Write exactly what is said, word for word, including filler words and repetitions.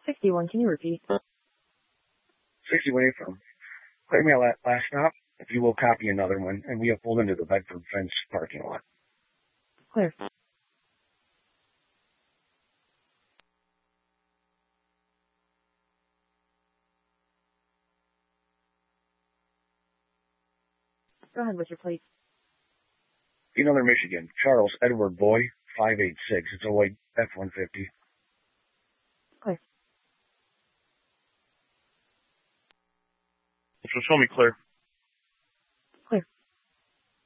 sixty-one, can you repeat? sixty-one from. Clear me out last stop. If you will copy another one, and we have pulled into the Bedford Fence parking lot. Clear. Go ahead with your plate. Another Michigan. Charles Edward Boy, five eight six. It's a white F one fifty. Clear. So show me clear.